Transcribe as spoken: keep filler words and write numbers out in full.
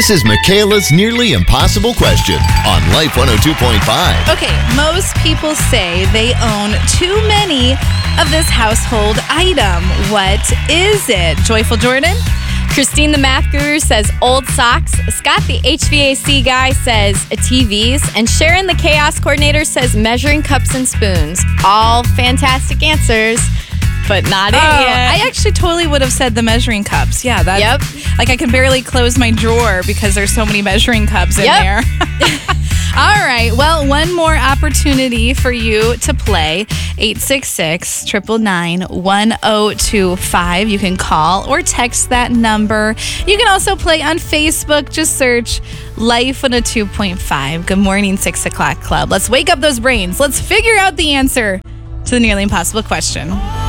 This is Michaela's Nearly Impossible Question on Life one oh two point five. Okay, most people say they own too many of this household item. What is it? Joyful Jordan? Christine, the math guru, says old socks. Scott, the H V A C guy, says T Vs. And Sharon, the chaos coordinator, says measuring cups and spoons. All fantastic answers, but not Oh, it yet. I actually totally would have said the measuring cups. Yeah, that. Yep. Like I can barely close my drawer because there's so many measuring cups in Yep. there. All right. Well, one more opportunity for you to play. eight six six, nine nine nine, one oh two five. You can call or text that number. You can also play on Facebook. Just search Life one oh two point five. Good morning, six o'clock Club. Let's wake up those brains. Let's figure out the answer to the nearly impossible question.